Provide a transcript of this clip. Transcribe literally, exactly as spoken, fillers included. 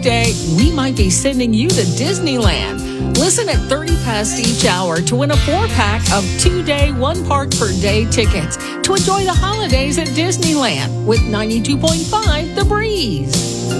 weekday, we might be sending you to Disneyland. Listen at thirty past each hour to win a four-pack of two-day, one-park-per-day tickets to enjoy the holidays at Disneyland with ninety-two point five The Breeze.